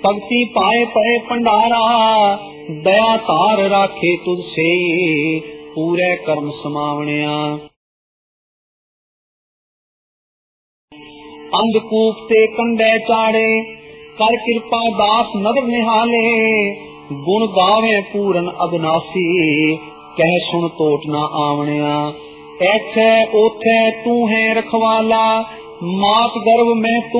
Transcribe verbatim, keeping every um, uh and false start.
भक्ति पाए पए भंडारा, दया तार राखे तुझ से पूरे कर्म समावणिया। अंधकूप ते कंडे चाड़े, कर कृपा दास नदर निहाले, गुण गावे पूरन अविनाशी, कह सुन टोट ना आवणिया। ऐथे ओथे तू है रखवाला, मात गर्भ में